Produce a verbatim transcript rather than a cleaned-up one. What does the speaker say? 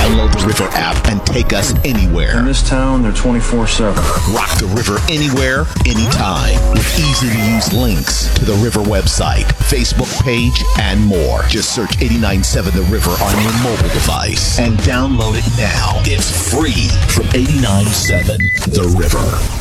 Download the River app and take us anywhere. In this town, they're twenty-four seven. Rock the River anywhere, anytime, with easy-to-use links to the River website, Facebook page, and more. Just search eighty-nine point seven The River on your mobile device and download it now. It's free from eighty-nine point seven The River.